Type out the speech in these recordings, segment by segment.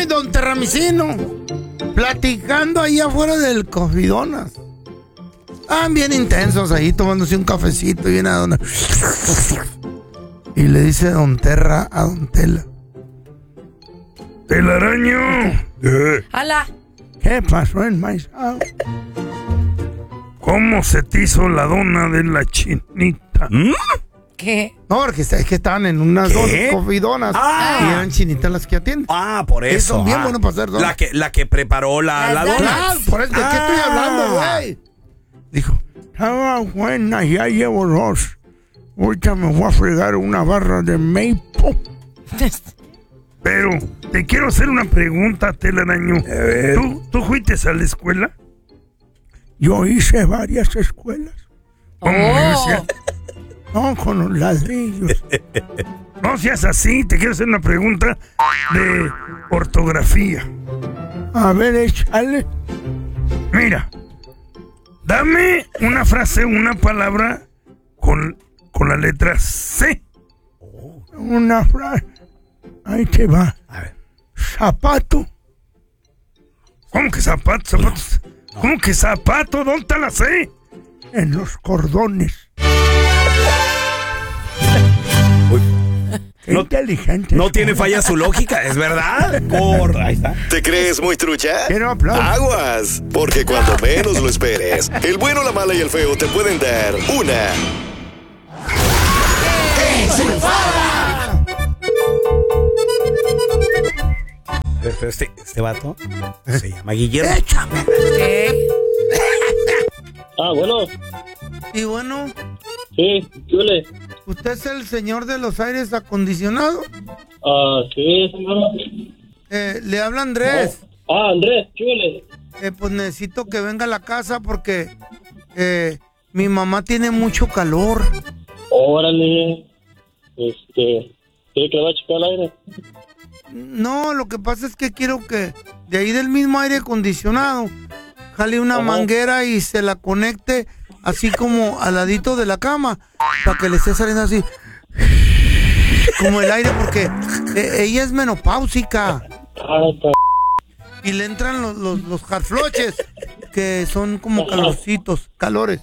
don Terramicino, platicando ahí afuera del Coffee Donuts. Estaban bien intensos ahí, tomándose un cafecito y viene a dona. Y le dice don Terra a don Tela. Telaraño. ¡Hala! ¿Qué pasó en Maizal? ¿Cómo se te hizo la dona de la chinita? ¿Qué? No, porque es que estaban en unas Coffee Donuts y eran chinitas las que atienden. Por eso. Son bien buenos para hacer donas. La que preparó la dona. Claro, por eso, ¿de qué estoy hablando, güey? Dijo, estaba buena, ya llevo 2. Ahorita me voy a fregar una barra de maple. Pero te quiero hacer una pregunta, Telaraño. ¿Tú fuiste a la escuela? Yo hice varias escuelas. No, con los ladrillos. No seas así, te quiero hacer una pregunta de ortografía. A ver, échale. Mira, dame una frase, una palabra con la letra C. Una frase. Ahí te va. A ver. Zapato. ¿Cómo que zapato? ¿Zapatos? No. ¿Cómo que zapato? ¿Dónde está la C? En los cordones. Uy. No, inteligente. No tiene falla su lógica, es verdad. Ahí está. ¿Te crees muy trucha? Quiero aplausos. Aguas, porque cuando menos lo esperes, el bueno, la mala y el feo te pueden dar una ¡enchufada! Este vato se llama Guillermo. Échame. Bueno. Y bueno, Sí, ¿qué? ¿usted es el señor de los aires acondicionados? Sí, señor. Le habla Andrés. Andrés, ¿qué? Pues necesito que venga a la casa porque mi mamá tiene mucho calor. Órale. ¿Quiere que le vaya a checar el aire? No, lo que pasa es que quiero que de ahí del mismo aire acondicionado jale una manguera y se la conecte así como al ladito de la cama para que le esté saliendo así como el aire, porque ella es menopáusica y le entran los jarfloches que son como calorcitos, calores,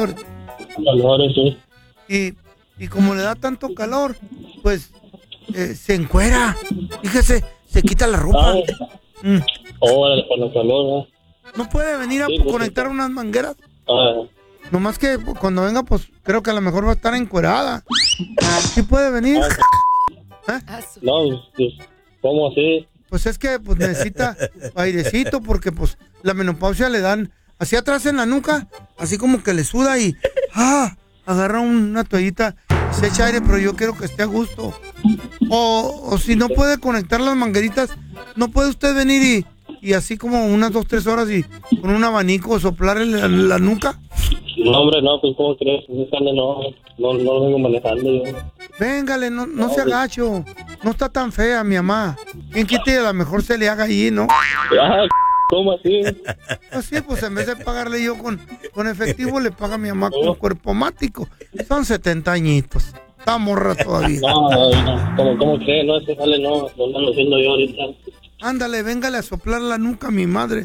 sí. Y como le da tanto calor, pues se encuera. Fíjese, se quita la ropa. Órale, por la calor, ¿no puede venir a conectar unas mangueras? Nomás que cuando venga, pues creo que a lo mejor va a estar encuerada. ¿Sí puede venir? No, pues, ¿cómo así? Pues es que pues necesita airecito porque pues la menopausia le dan así atrás en la nuca, así como que le suda y agarra una toallita y se echa aire, pero yo quiero que esté a gusto. O si no puede conectar las mangueritas, ¿no puede usted venir y así como unas 2-3 horas y con un abanico soplarle la nuca? No, hombre, no, pues ¿cómo crees? No lo vengo manejando yo. Véngale, no se agacho. No está tan fea mi mamá. ¿Quién quite? A lo mejor se le haga ahí, ¿no? ¿Cómo así? Así, pues en vez de pagarle yo con efectivo, le paga mi mamá con cuerpo mático. Son 70 añitos. Está morra todavía. No, ¿cómo crees? No, ese sale, no lo haciendo yo ahorita. Ándale, véngale a soplar la nuca a mi madre.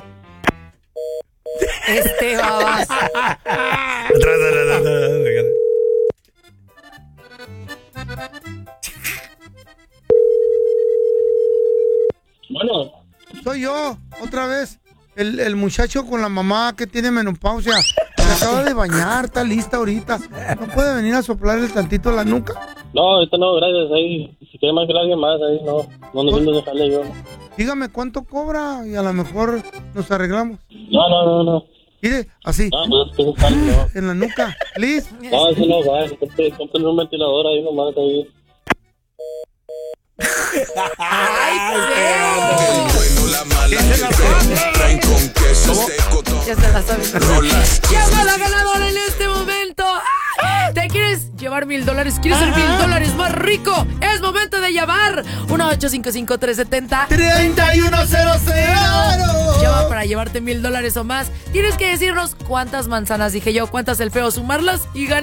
Babas. Bueno. Soy yo, otra vez. El muchacho con la mamá que tiene menopausia. Se acaba de bañar, está lista ahorita. ¿No puede venir a soplarle tantito la nuca? No, ahorita no, gracias. Ahí, si quiere más que alguien más, ahí no nos viendo dejarle yo. Dígame cuánto cobra y a lo mejor nos arreglamos. No. Mire, así. No, pues que no. En la nuca, ¿liz? No, eso no va. Compren un ventilador ahí nomás ahí. ¡Ay, el bueno, la mala y el feo traen con queso seco todo. Ya se la saben. ¡Llama a la ganadora en este momento! ¿Te quieres llevar $1,000? ¿Quieres ser $1,000 más rico? Es momento de llamar 1-855-370-3100. Llama para llevarte $1,000 o más. Tienes que decirnos cuántas manzanas dije yo, cuántas el feo, sumarlas y ganar.